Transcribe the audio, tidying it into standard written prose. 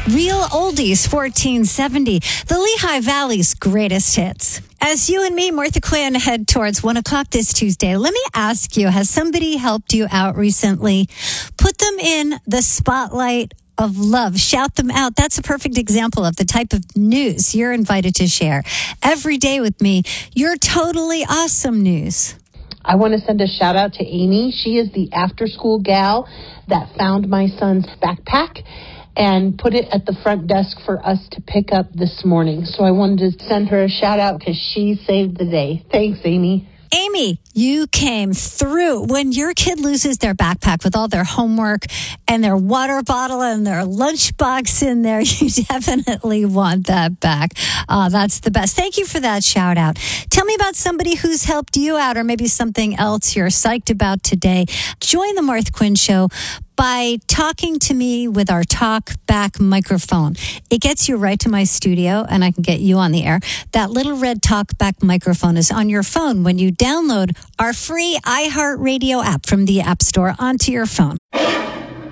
Real Oldies 1470, the Lehigh Valley's greatest hits. As you and me, Martha Quinn, head towards 1 o'clock this Tuesday, let me ask you, has somebody helped you out recently? Put them in the spotlight of love. Shout them out. That's a perfect example of the type of news you're invited to share. Every day with me, your totally awesome news. I want to send a shout out to Amy. She is the after school gal that found my son's backpack and put it at the front desk for us to pick up this morning. So I wanted to send her a shout out because she saved the day. Thanks, Amy. Amy, you came through. When your kid loses their backpack with all their homework and their water bottle and their lunchbox in there, you definitely want that back. That's the best. Thank you for that shout out. Tell me about somebody who's helped you out or maybe something else you're psyched about today. Join the Martha Quinn Show by talking to me with our talk back microphone. It gets you right to my studio and I can get you on the air. That little red talk back microphone is on your phone when you download our free iHeartRadio app from the App Store onto your phone.